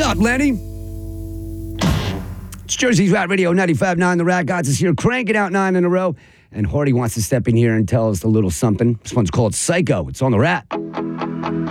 up, Lenny? It's Jersey's Rat Radio 95.9. The Rat Gods is here, cranking out 9 in a row. And Hardy wants to step in here and tell us a little something. This one's called Psycho. It's on the Rat.